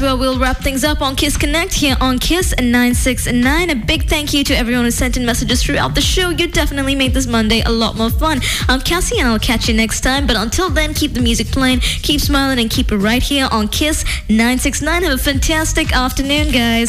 where we'll wrap things up on Kiss Connect here on Kiss 969. A big thank you to everyone who sent in messages throughout the show. You definitely made this Monday a lot more fun. I'm Cassie and I'll catch you next time. But until then, keep the music playing, keep smiling, and keep it right here on Kiss 969. Have a fantastic afternoon, guys.